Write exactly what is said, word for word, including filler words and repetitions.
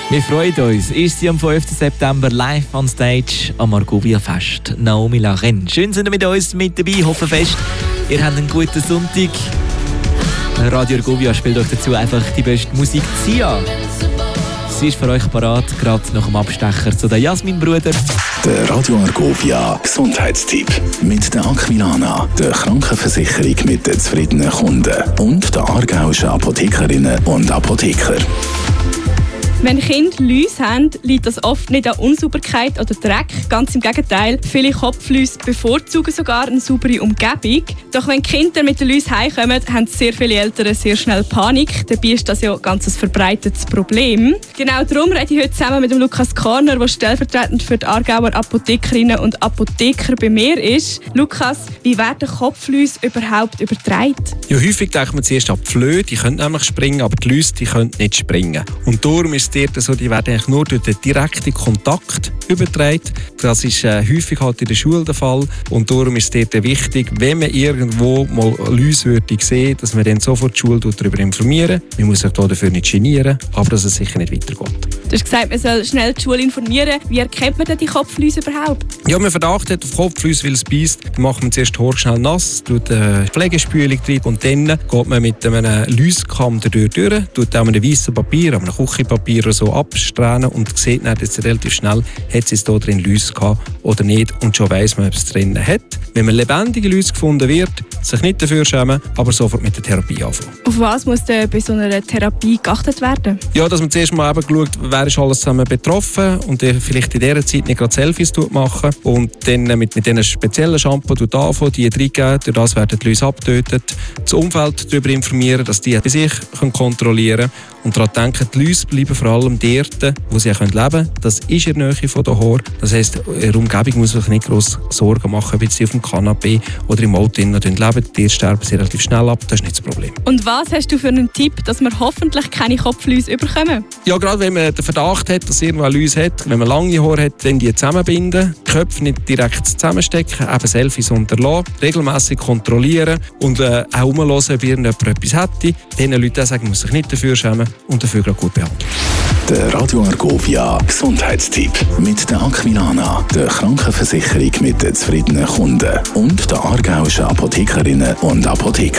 Wir freuen uns. Ist sie am fünften September live on stage am Argovia Fest. Naomi Laren. Schön, sind ihr mit uns mit dabei. Hoffen fest, ihr habt einen guten Sonntag. Radio Argovia spielt euch dazu einfach die beste Musik. Sia. Sie ist für euch parat, gerade nach dem Abstecher zu den Jasmin-Brüdern. Der Radio Argovia Gesundheitstipp mit der Aquilana, der Krankenversicherung mit den zufriedenen Kunden und der aargauischen Apothekerinnen und Apotheker. Wenn Kinder Läuse haben, liegt das oft nicht an Unsauberkeit oder Dreck. Ganz im Gegenteil, viele Kopfläuse bevorzugen sogar eine saubere Umgebung. Doch wenn die Kinder mit den Läusen heimkommen, haben sehr viele Eltern sehr schnell Panik. Dabei ist das ja ganz ein verbreitetes Problem. Genau darum rede ich heute zusammen mit dem Lukas Korner, der stellvertretend für die Aargauer Apothekerinnen und Apotheker bei mir ist. Lukas, wie werden Kopfläuse überhaupt übertragen? Ja, häufig denkt man zuerst an die Flöhe, die können nämlich springen, aber die Läuse die können nicht springen. Und darum ist es so, die werden eigentlich nur durch den direkten Kontakt übertragen. Das ist äh, häufig halt in der Schule der Fall. Und darum ist es dort wichtig, wenn man irgendwo mal Läuse würde sehen, dass man dann sofort die Schule darüber informieren. Man muss sich dafür nicht genieren, aber dass es sicher nicht weitergeht. Du hast gesagt, man soll schnell die Schule informieren. Wie erkennt man denn die Kopfläuse überhaupt? Ja, man Verdacht hat auf Kopfläuse, weil es beisst. Dann macht man zuerst Haar schnell nass, tut eine Pflegespülung rein und dann geht man mit einem Läuskamm durch, durch, tut auch einem weißen Papier, einem Küchenpapier so absträhnen und sieht dann jetzt relativ schnell, hat es da drin Läuse gehabt oder nicht und schon weiss man, ob es drin hat. Wenn man lebendige Läuse gefunden wird, sich nicht dafür schämen, aber sofort mit der Therapie anfangen. Auf was muss denn bei so einer Therapie geachtet werden? Ja, dass man zuerst mal eben schaut, wer ist alles zusammen betroffen und vielleicht in dieser Zeit nicht gerade Selfies machen und dann mit, mit diesen speziellen Shampoo anfangen, die reingeben, durch das werden die Läuse abgetötet, das Umfeld darüber informieren, dass die bei sich kontrollieren können und daran denken, die Läuse bleiben vor allem dort, wo sie leben können. Das ist in der Nähe von den Haaren. Das heisst, in der Umgebung muss man sich nicht gross Sorgen machen, ob sie auf dem Kanapee oder im Auto leben. Die sterben sie relativ schnell ab, das ist nicht das Problem. Und was hast du für einen Tipp, dass wir hoffentlich keine Kopfläuse bekommen? Ja, gerade wenn man den Verdacht hat, dass irgendwo eine Läuse hat, wenn man lange Haare hat, dann die zusammenbinden, die Köpfe nicht direkt zusammenstecken, eben Selfies unterlassen, regelmässig kontrollieren und äh, auch umhören, ob irgendjemand etwas hätte. Den Leuten sagen, man muss sich nicht dafür schämen und dafür gut behandeln. Der Radio Argovia Gesundheitstipp mit der Aquilana, der Krankenversicherung mit den zufriedenen Kunden und der aargauischen Apothekerinnen und Apotheker.